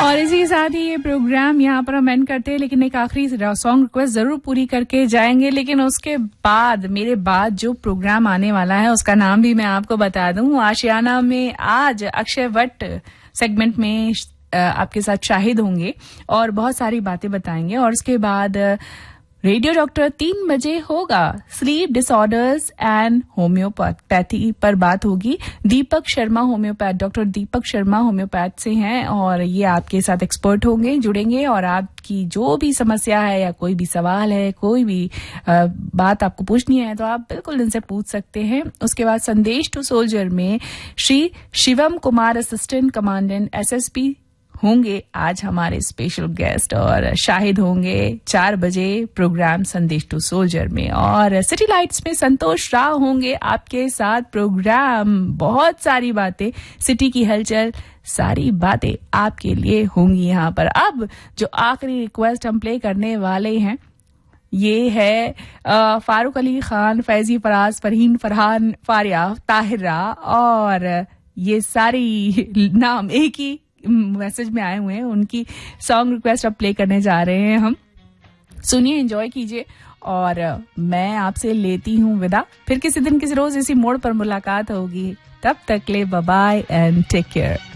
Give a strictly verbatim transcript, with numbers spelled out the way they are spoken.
और इसी के साथ ही ये प्रोग्राम यहाँ पर हम एंड करते हैं, लेकिन एक आखिरी सॉन्ग रिक्वेस्ट जरूर पूरी करके जाएंगे। लेकिन उसके बाद मेरे बाद जो प्रोग्राम आने वाला है उसका नाम भी मैं आपको बता दूं। आशियाना में आज अक्षय वट सेगमेंट में आपके साथ शाहिद होंगे और बहुत सारी बातें बताएंगे। और उसके बाद रेडियो डॉक्टर तीन बजे होगा, स्लीप डिसऑर्डर्स एंड होम्योपैथी पर बात होगी। Deepak Sharma homeopath, doctor Deepak Sharma homeopath से हैं और ये आपके साथ एक्सपर्ट होंगे, जुड़ेंगे और आपकी जो भी समस्या है या कोई भी सवाल है, कोई भी आ, बात आपको पूछनी है तो आप बिल्कुल इनसे पूछ सकते हैं। उसके बाद संदेश टू सोल्जर में Shri Shivam Kumar, assistant commandant SSP होंगे आज हमारे स्पेशल गेस्ट और शाहिद होंगे चार बजे प्रोग्राम संदेश टू सोल्जर में। और सिटी लाइट्स में संतोष राव होंगे आपके साथ प्रोग्राम। बहुत सारी बातें, सिटी की हलचल, सारी बातें आपके लिए होंगी यहाँ पर। अब जो आखिरी रिक्वेस्ट हम प्ले करने वाले हैं ये है फारूक अली खान, फैजी, फराज, फरहीन, फरहान, फारिया, ताहिरा, और ये सारी नाम एक ही मैसेज में आए हुए हैं। उनकी सॉन्ग रिक्वेस्ट अब प्ले करने जा रहे हैं हम। सुनिए, एंजॉय कीजिए और मैं आपसे लेती हूँ विदा। फिर किसी दिन किसी रोज इसी मोड़ पर मुलाकात होगी। तब तक ले bye bye and take care.